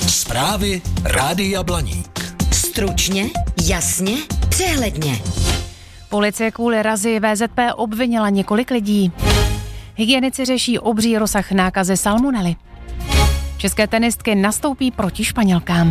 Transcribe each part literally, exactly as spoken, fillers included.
Zprávy Rádia Blaník. Stručně, jasně, přehledně. Policie kvůli razii V Z P obvinila několik lidí. Hygienici řeší obří rozsah nákazy salmonely. České tenistky nastoupí proti Španělkám.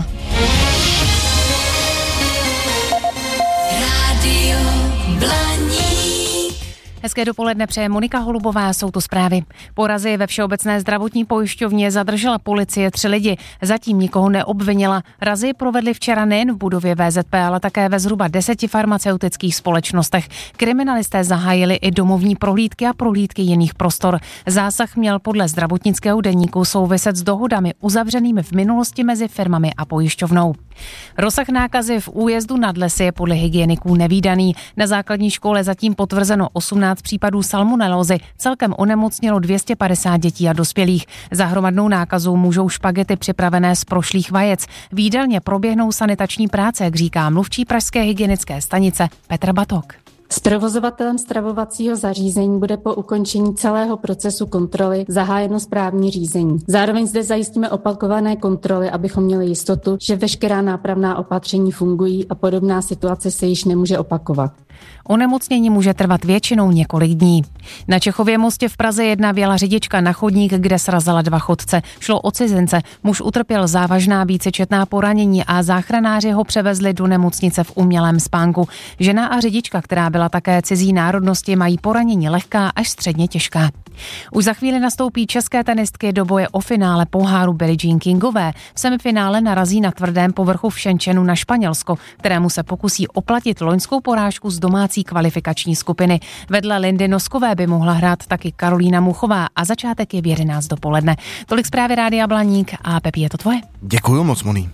Rádio Blaník. Hezké dopoledne přeje Monika Holubová, jsou tu zprávy. Po razii ve Všeobecné zdravotní pojišťovně zadržela policie tři lidi. Zatím nikoho neobvinila. Razii provedli včera nejen v budově V Z P, ale také ve zhruba deseti farmaceutických společnostech. Kriminalisté zahájili i domovní prohlídky a prohlídky jiných prostor. Zásah měl podle zdravotnického deníku souviset s dohodami uzavřenými v minulosti mezi firmami a pojišťovnou. Rozsah nákazy v Újezdu nad Lesy je podle hygieniků nevídaný. Na základní škole zatím potvrzeno osmnáct případů salmonelózy. Celkem onemocnělo dvě stě padesát dětí a dospělých. Za hromadnou nákazu můžou špagety připravené z prošlých vajec. V jídelně proběhnou sanitační práce, jak říká mluvčí pražské hygienické stanice Petr Batok. S provozovatelem stravovacího zařízení bude po ukončení celého procesu kontroly zahájeno správní řízení. Zároveň zde zajistíme opakované kontroly, abychom měli jistotu, že veškerá nápravná opatření fungují a podobná situace se již nemůže opakovat. Onemocnění může trvat většinou několik dní. Na Čechově mostě v Praze jedna vjela řidička na chodník, kde srazila dva chodce. Šlo o cizince. Muž utrpěl závažná vícečetná poranění a záchranáři ho převezli do nemocnice v umělém spánku. Žena a řidička, která byla také cizí národnosti, mají poranění lehká až středně těžká. Už za chvíli nastoupí české tenistky do boje o finále poháru Billie Jean Kingové. V semifinále narazí na tvrdém povrchu v Shenzhenu na Španělsko, kterému se pokusí oplatit loňskou porážku z domácí kvalifikační skupiny. Vedle Lindy Noskové by mohla hrát taky Karolína Muchová a začátek je v jedenáct dopoledne. Tolik zprávy Rádia Blaník a Pepi, je to tvoje. Děkuju moc, Moni.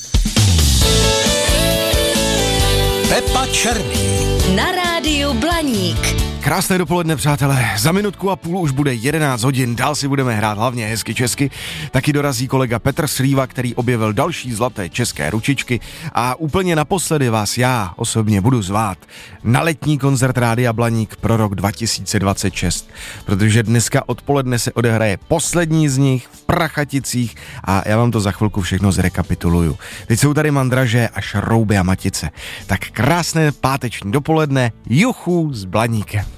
Pepa Černý. Na Rádiu Blaník. Krásné dopoledne, přátelé. Za minutku a půl už bude jedenáct hodin, dál si budeme hrát hlavně hezky česky. Taky dorazí kolega Petr Slíva, který objevil další zlaté české ručičky. A úplně naposledy vás já osobně budu zvát na letní koncert Rádia Blaník pro rok dva tisíce dvacet šest. Protože dneska odpoledne se odehraje poslední z nich v Prachaticích a já vám to za chvilku všechno zrekapituluju. Teď jsou tady Mandraže a Šrouby a Matice. Tak krásné páteční dopoledne, juchu s Blaníkem.